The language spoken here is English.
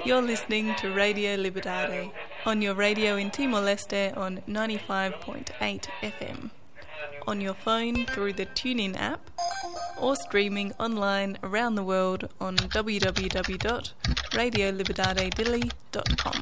You're listening to Radio Libertad on your radio in Timor-Leste on 95.8 FM, on your phone through the TuneIn app, or streaming online around the world on www.radiolibertadedili.com.